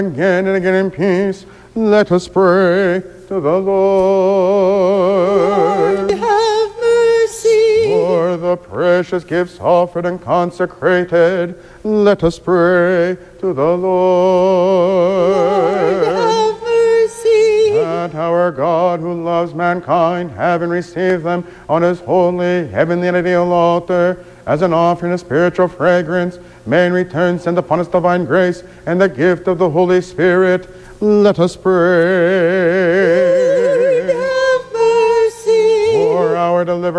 again and again in peace. Let us pray to the Lord. Lord, have mercy. For the precious gifts offered and consecrated, let us pray to the Lord, Lord. have mercy. That our God, who loves mankind, having received them on his holy, heavenly, and ideal altar, as an offering of spiritual fragrance, may in return send upon us divine grace and the gift of the Holy Spirit. Let us pray. Lord, have mercy. For our deliverance,